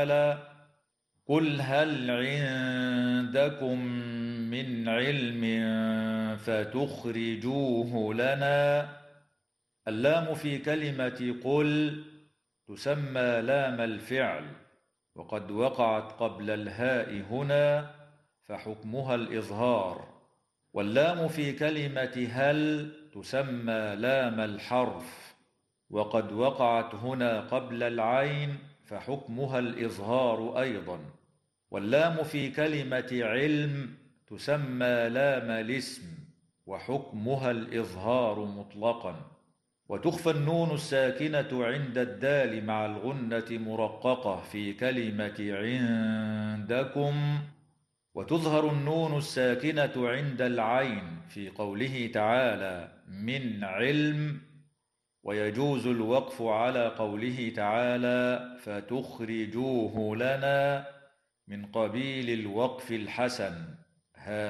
قل هل عندكم من علم فتخرجوه لنا. اللام في كلمة قل تسمى لام الفعل، وقد وقعت قبل الهاء هنا فحكمها الإظهار. واللام في كلمة هل تسمى لام الحرف، وقد وقعت هنا قبل العين فحكمها الإظهار أيضا. واللام في كلمة علم تسمى لام الاسم، وحكمها الإظهار مطلقا. وتخفى النون الساكنة عند الدال مع الغنة مرققة في كلمة عندكم، وتظهر النون الساكنة عند العين في قوله تعالى من علم. ويجوز الوقف على قوله تعالى فتخرجوه لنا من قبيل الوقف الحسن.